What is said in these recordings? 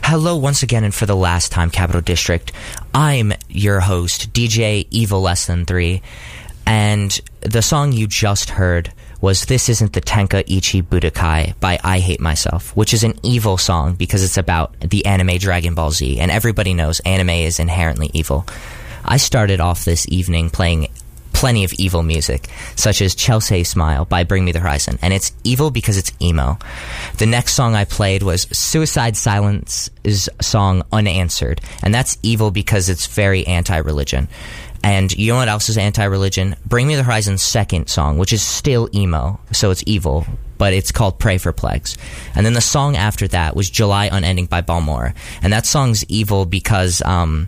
Hello once again, and for the last time, Capital District. I'm your host, DJ Evil Less Than 3, and the song you just heard was This Isn't the Tenka Ichi Budokai by I Hate Myself, which is an evil song because it's about the anime Dragon Ball Z, and everybody knows anime is inherently evil. I started off this evening playing plenty of evil music, such as Chelsea Smile by Bring Me the Horizon, and it's evil because it's emo. The next song I played was Suicide Silence's song Unanswered, and that's evil because it's very anti-religion. And you know what else is anti-religion? Bring Me the Horizon's second song, which is still emo, so it's evil, but it's called Pray for Plagues. And then the song after that was July Unending by Balmora, and that song's evil because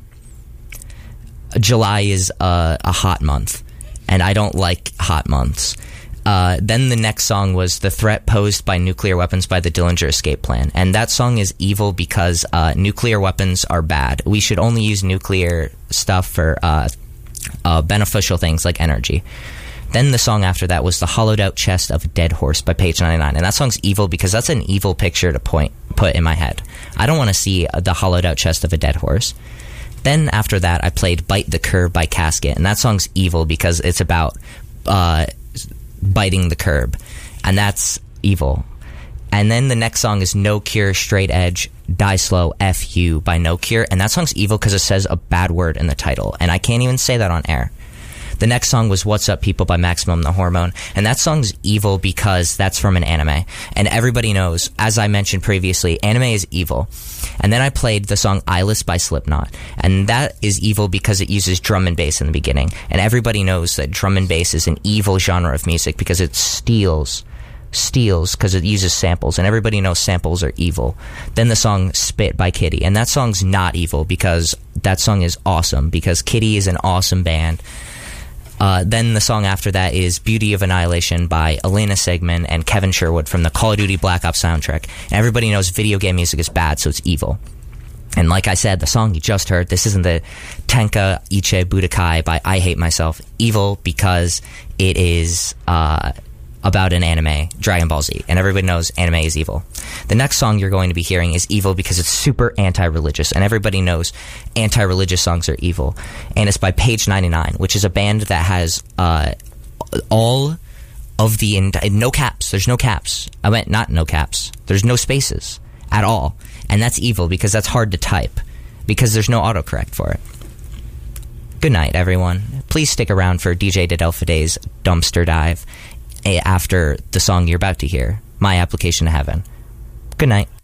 July is a hot month, and I don't like hot months. Then the next song was The Threat Posed by Nuclear Weapons by the Dillinger Escape Plan. And that song is evil because nuclear weapons are bad. We should only use nuclear stuff for beneficial things like energy. Then the song after that was The Hollowed Out Chest of a Dead Horse by Page 99. And that song's evil because that's an evil picture to put in my head. I don't want to see the hollowed out chest of a dead horse. Then after that, I played Bite the Curb by Casket, and that song's evil because it's about biting the curb, and that's evil. And then the next song is No Cure, Straight Edge, Die Slow, F You by No Cure, and that song's evil because it says a bad word in the title, and I can't even say that on air. The next song was What's Up People by Maximum the Hormone, and that song's evil because that's from an anime. And everybody knows, as I mentioned previously, anime is evil. And then I played the song Eyeless by Slipknot, and that is evil because it uses drum and bass in the beginning. And everybody knows that drum and bass is an evil genre of music because it steals because it uses samples, and everybody knows samples are evil. Then the song Spit by Kitty, and that song's not evil because that song is awesome because Kitty is an awesome band. Then the song after that is Beauty of Annihilation by Elena Sigmund and Kevin Sherwood from the Call of Duty Black Ops soundtrack. And everybody knows video game music is bad, so it's evil. And like I said, the song you just heard, This Isn't the Tenka Ichi Budokai by I Hate Myself, evil because it is about an anime, Dragon Ball Z, and everybody knows anime is evil. The next song you're going to be hearing is evil because it's super anti-religious, and everybody knows anti-religious songs are evil. And it's by Page 99, which is a band that has all of the... no caps. There's no caps. I meant not no caps. There's no spaces at all. And that's evil because that's hard to type because there's no autocorrect for it. Good night, everyone. Please stick around for DJ Didelfide's Dumpster Dive after the song you're about to hear, My Application to Heaven. Good night.